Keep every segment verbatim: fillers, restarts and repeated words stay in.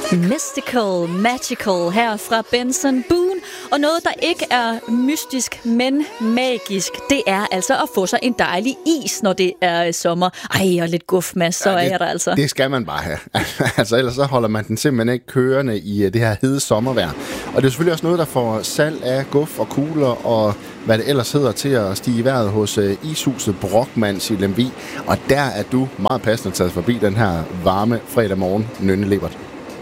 Mystical, magical her fra Benson Boone. Og noget, der ikke er mystisk, men magisk, det er altså at få sig en dejlig is, når det er sommer. Ej, og lidt guf, Mads, så ja, det, er der altså. Det skal man bare have. Altså, ellers så holder man den simpelthen ikke kørende i det her hede sommervejr. Og det er selvfølgelig også noget, der får salg af guf og kugler og hvad det ellers hedder til at stige i vejret hos ishuset Brockmans i Lemvig. Og der er du meget passende taget forbi den her varme fredag morgen, Nynne Lebert.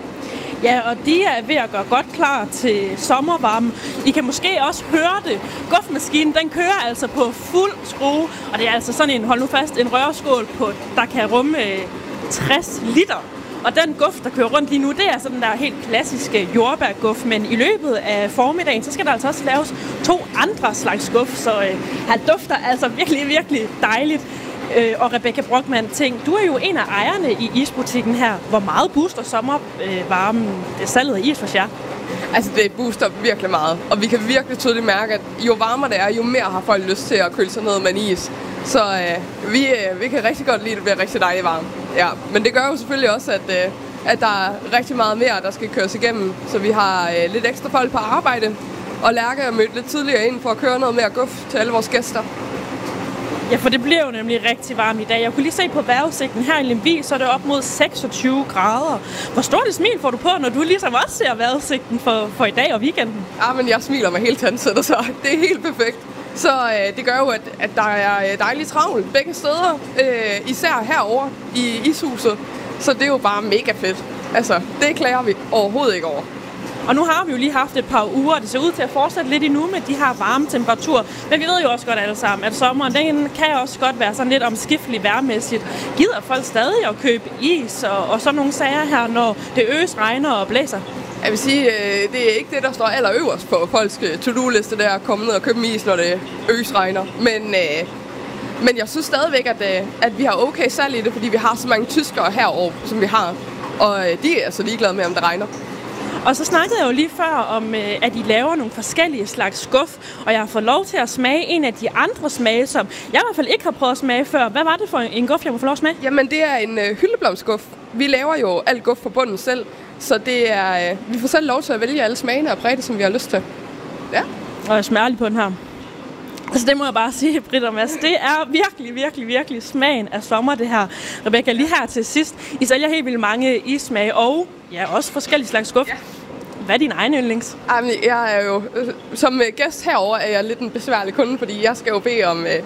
Ja, og de er ved at gøre godt klar til sommervarme. I kan måske også høre det. Gufmaskinen, den kører altså på fuld skrue, og det er altså sådan en, hold nu fast, en rørskål, på, der kan rumme tres liter. Og den guf, der kører rundt lige nu, det er sådan den der helt klassiske jordbærguf, men i løbet af formiddagen, så skal der altså også laves to andre slags guf, så øh, her dufter altså virkelig, virkelig dejligt. Øh, og Rebecca Brockman, ting, du er jo en af ejerne i isbutikken her. Hvor meget booster sommervarmen øh, salget af is hos jer? Altså det booster virkelig meget, og vi kan virkelig tydeligt mærke, at jo varmere det er, jo mere har folk lyst til at køle sig ned med en is. Så øh, vi, øh, vi kan rigtig godt lide, at det bliver rigtig dejligt varmt. Ja, men det gør jo selvfølgelig også, at, øh, at der er rigtig meget mere, der skal køres igennem. Så vi har øh, lidt ekstra folk på arbejde, og Lærke er mødt lidt tidligere ind for at køre noget mere guf til alle vores gæster. Ja, for det bliver jo nemlig rigtig varmt i dag. Jeg kunne lige se på vejrudsigten her i Lemvig, så er det op mod seksogtyve grader. Hvor stort et smil får du på, når du ligesom også ser vejrudsigten for, for i dag og weekenden? Ja, men jeg smiler mig helt tandsætter, så det er helt perfekt. Så øh, det gør jo, at, at der er dejligt travlt begge steder, øh, især herover i ishuset. Så det er jo bare mega fedt. Altså, det klager vi overhovedet ikke over. Og nu har vi jo lige haft et par uger, og det ser ud til at fortsætte lidt endnu med de her varme temperaturer. Men vi ved jo også godt alle sammen, at sommeren den kan også godt være sådan lidt omskiftelig vejrmæssigt. Gider folk stadig at købe is og, og sådan nogle sager her, når det øs, regner og blæser? Jeg vil sige, øh, det er ikke det, der står allerøverst på folks to-do-liste, der at komme ned og købe is, når det øs, regner. Men, øh, men jeg synes stadigvæk, at, øh, at vi har okay salg i det, fordi vi har så mange tyskere herovre, som vi har. Og øh, de er altså ligeglade med, om det regner. Og så snakkede jeg jo lige før om, at I laver nogle forskellige slags guf, og jeg har fået lov til at smage en af de andre smage, som jeg i hvert fald ikke har prøvet at smage før. Hvad var det for en guf, jeg må få lov at smage? Jamen, det er en øh, hyldeblomstguf. Vi laver jo alt guf fra bunden selv, så det er, øh, vi får selv lov til at vælge alle smagene og præge det, som vi har lyst til. Ja. Og jeg smager lige på den her. Altså det må jeg bare sige, Britt og Mads, det er virkelig, virkelig, virkelig smagen af sommer, det her. Rebecca, lige her til sidst, I sælger helt vildt mange ismage og ja, også forskellige slags guf. Ja. Hvad er din egen yndlings? Jamen, jeg er jo, som gæst herover er jeg lidt en besværlig kunde, fordi jeg skal jo bede om øh,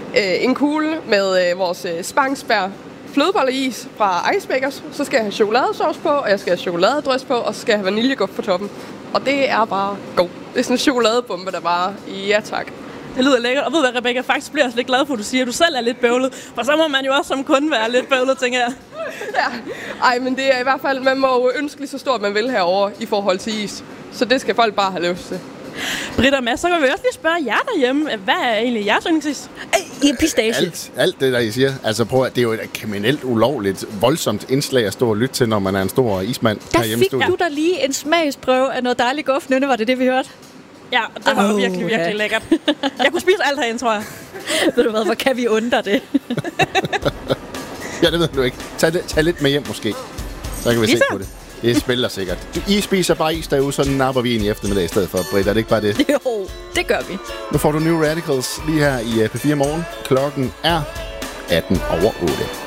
en kugle med øh, vores øh, Spangsberg flødebolleis fra Icebakers. Så skal jeg have chokoladesauce på, og jeg skal have chokoladedrys på, og så skal jeg have vaniljeguf på toppen. Og det er bare god. Det er sådan en chokoladebombe, der bare, ja tak. Det lyder lækkert. Og ved du hvad, Rebecca, faktisk bliver jeg lidt glad for, at du siger, at du selv er lidt bøvlet. For så må man jo også som kunde være lidt bøvlet, tænker jeg. Ja, ej, men det er i hvert fald, man må jo ønske lige så stort, man vil herovre i forhold til is. Så det skal folk bare have lyst til. Britt og Mads, så kan vi også lige spørge jer derhjemme. Hvad er egentlig jeres yndlingsis? I pistache. Alt, alt det, der I siger. Altså prøv at det er jo et kriminelt, ulovligt, voldsomt indslag at stå og lytte til, når man er en stor ismand. Der fik du da lige en smagsprøve af noget dejligt guf, Nynne, var det det, vi hørte? Ja, det var oh, virkelig, virkelig okay. lækkert. Jeg kunne spise alt herinde, tror jeg. Ved du hvad, hvor kan vi undre det? Ja, det ved du ikke. Tag, det, tag lidt med hjem måske. Så kan vi se på det. Det spiller sikkert. I spiser bare is derude, så napper vi ind i eftermiddag i stedet for, Britt. Er det ikke bare det? Jo, det gør vi. Nu får du New Radicals lige her i P fire Morgen. Klokken er atten over otte.